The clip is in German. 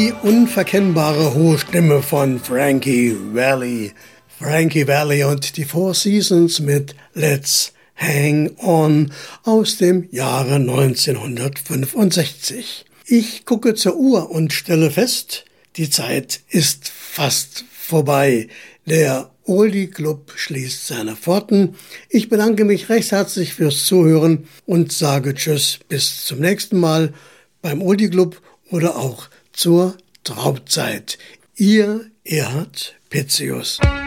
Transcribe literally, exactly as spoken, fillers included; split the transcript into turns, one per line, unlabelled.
Die unverkennbare hohe Stimme von Frankie Valli. Frankie Valli und die Four Seasons mit Let's Hang On aus dem Jahre neunzehnhundertfünfundsechzig. Ich gucke zur Uhr und stelle fest, die Zeit ist fast vorbei. Der Oldie Club schließt seine Pforten. Ich bedanke mich recht herzlich fürs Zuhören und sage Tschüss bis zum nächsten Mal beim Oldie Club oder auch zur Traumzeit. Ihr Erhard Pitzius.